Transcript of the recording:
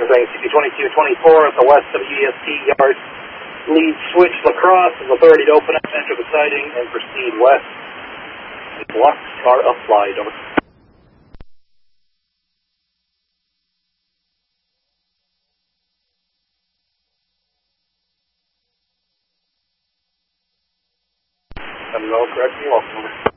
Saying CP2224 at the west of EST yard. Lead switch Lacrosse is authority to open up, enter the siding, and proceed west. And blocks are applied. Over. Hello, correct me, welcome.